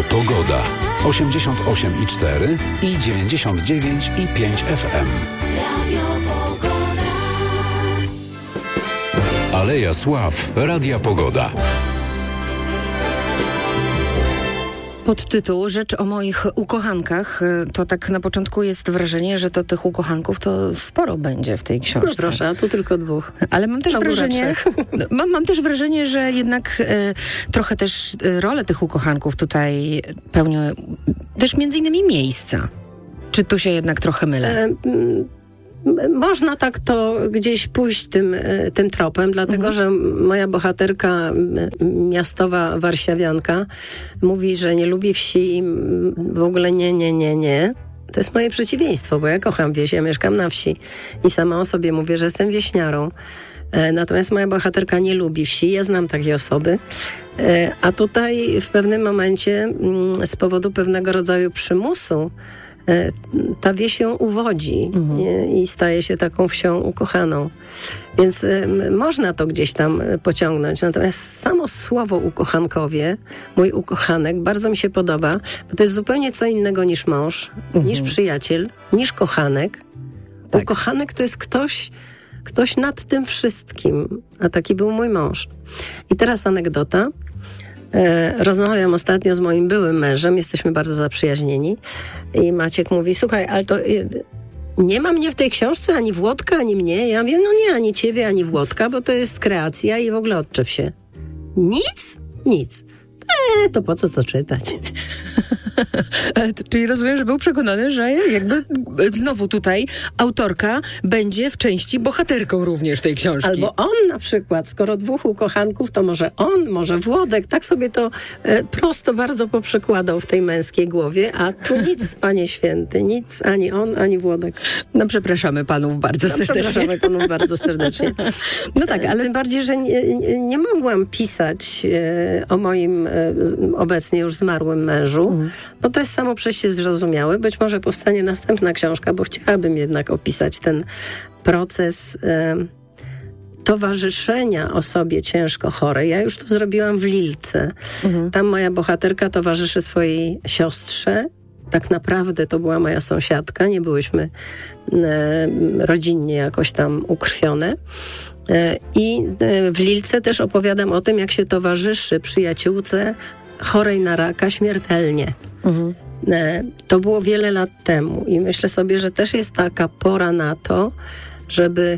Pogoda. 88,4 i 99,5 FM. Aleja Sław. Radia Pogoda. Podtytuł Rzecz o moich ukochankach. To tak na początku jest wrażenie, że to tych ukochanków to sporo będzie w tej książce. No proszę, a tu tylko 2. Ale mam też wrażenie, mam też wrażenie, że jednak trochę też rolę tych ukochanków tutaj pełnią też między innymi miejsca. Czy tu się jednak trochę mylę? Można tak to gdzieś pójść tym tropem, dlatego że moja bohaterka, miastowa warszawianka, mówi, że nie lubi wsi i w ogóle nie. To jest moje przeciwieństwo, bo ja kocham wieś, ja mieszkam na wsi i sama o sobie mówię, że jestem wieśniarą. Natomiast moja bohaterka nie lubi wsi, ja znam takie osoby, a tutaj w pewnym momencie z powodu pewnego rodzaju przymusu ta wieś ją uwodzi i staje się taką wsią ukochaną. Więc można to gdzieś tam pociągnąć. Natomiast samo słowo ukochankowie, mój ukochanek, bardzo mi się podoba, bo to jest zupełnie co innego niż mąż, niż przyjaciel, niż kochanek. Tak. Ukochanek to jest ktoś nad tym wszystkim, a taki był mój mąż. I teraz anegdota. Rozmawiam ostatnio z moim byłym mężem, jesteśmy bardzo zaprzyjaźnieni i Maciek mówi, słuchaj, ale to nie ma mnie w tej książce, ani Włodka, ani mnie. Ja mówię, no nie, ani ciebie, ani Włodka, bo to jest kreacja i w ogóle odczep się. Nic. To po co to czytać? Czyli rozumiem, że był przekonany, że jakby znowu tutaj autorka będzie w części bohaterką również tej książki. Albo on na przykład, skoro 2 ukochanków, to może on, może Włodek. Tak sobie to prosto bardzo poprzekładał w tej męskiej głowie, a tu nic, Panie Święty, nic, ani on, ani Włodek. No przepraszamy panów bardzo serdecznie. Przepraszamy panów bardzo serdecznie. No tak, ale... Tym bardziej, że nie mogłam pisać o moim obecnie już zmarłym mężu. No to jest samo przez się zrozumiałe. Być może powstanie następna książka, bo chciałabym jednak opisać ten proces towarzyszenia osobie ciężko chorej. Ja już to zrobiłam w Lilce. Tam moja bohaterka towarzyszy swojej siostrze. Tak naprawdę to była moja sąsiadka. Nie byłyśmy rodzinnie jakoś tam ukrwione. I w Lilce też opowiadam o tym, jak się towarzyszy przyjaciółce chorej na raka śmiertelnie. To było wiele lat temu i myślę sobie, że też jest taka pora na to, żeby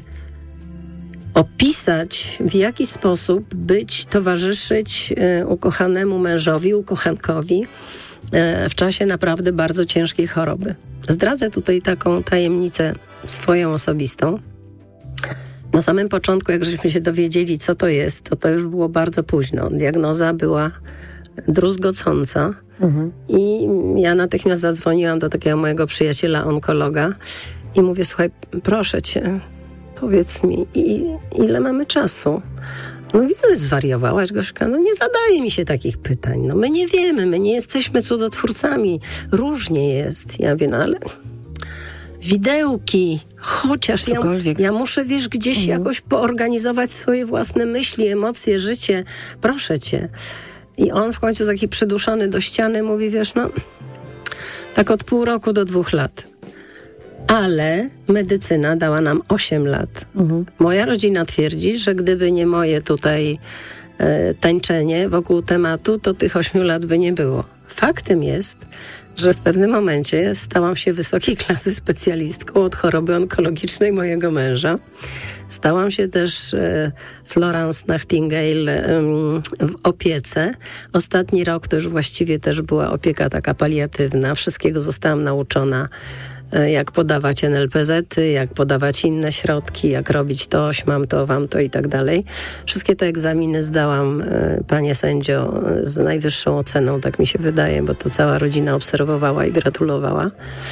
opisać, w jaki sposób towarzyszyć ukochanemu mężowi, ukochankowi w czasie naprawdę bardzo ciężkiej choroby. Zdradzę tutaj taką tajemnicę swoją osobistą. Na samym początku, jak żeśmy się dowiedzieli, co to jest, to już było bardzo późno. Diagnoza była druzgocąca i ja natychmiast zadzwoniłam do takiego mojego przyjaciela onkologa i mówię, słuchaj, proszę cię, powiedz mi, ile mamy czasu? No widzę, zwariowałaś, Gośka, no nie zadaje mi się takich pytań, no my nie wiemy, my nie jesteśmy cudotwórcami, różnie jest. Ja wiem, no ale widełki, chociaż ja muszę, wiesz, gdzieś jakoś poorganizować swoje własne myśli, emocje, życie, proszę cię. I on w końcu taki przyduszony do ściany mówi, wiesz, no tak od pół roku do 2 lat. Ale medycyna dała nam 8 lat. Moja rodzina twierdzi, że gdyby nie moje tutaj tańczenie wokół tematu, to tych 8 lat by nie było. Faktem jest, że w pewnym momencie stałam się wysokiej klasy specjalistką od choroby onkologicznej mojego męża. Stałam się też Florence Nightingale w opiece. Ostatni rok to już właściwie też była opieka taka paliatywna. Wszystkiego zostałam nauczona, jak podawać NLPZ-y, jak podawać inne środki, jak robić to, mam to, wam to i tak dalej. Wszystkie te egzaminy zdałam, panie sędzio, z najwyższą oceną, tak mi się wydaje, bo to cała rodzina obserwowała i gratulowała.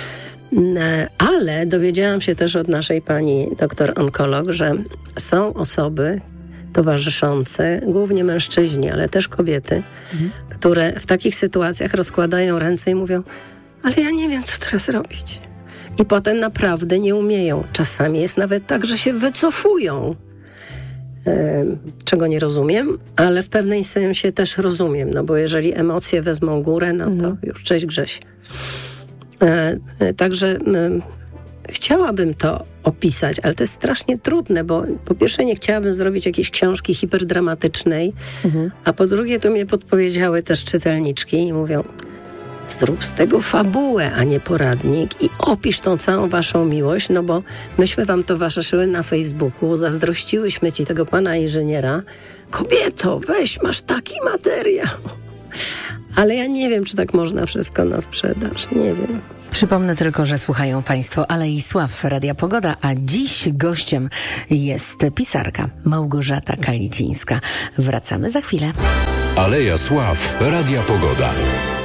Ale dowiedziałam się też od naszej pani doktor onkolog, że są osoby towarzyszące, głównie mężczyźni, ale też kobiety, które w takich sytuacjach rozkładają ręce i mówią, ale ja nie wiem, co teraz robić. I potem naprawdę nie umieją. Czasami jest nawet tak, że się wycofują. czego nie rozumiem, ale w pewnym sensie też rozumiem, no bo jeżeli emocje wezmą górę, no to już cześć Grześ. Także chciałabym to opisać, ale to jest strasznie trudne, bo po pierwsze nie chciałabym zrobić jakiejś książki hiperdramatycznej, a po drugie tu mnie podpowiedziały też czytelniczki i mówią, zrób z tego fabułę, a nie poradnik i opisz tą całą waszą miłość, no bo myśmy wam towarzyszyły na Facebooku, zazdrościłyśmy ci tego pana inżyniera. Kobieto, weź, masz taki materiał. Ale ja nie wiem, czy tak można wszystko na sprzedaż, nie wiem. Przypomnę tylko, że słuchają Państwo Alei Sław Radia Pogoda, a dziś gościem jest pisarka Małgorzata Kalicińska. Wracamy za chwilę. Aleja Sław Radia Pogoda.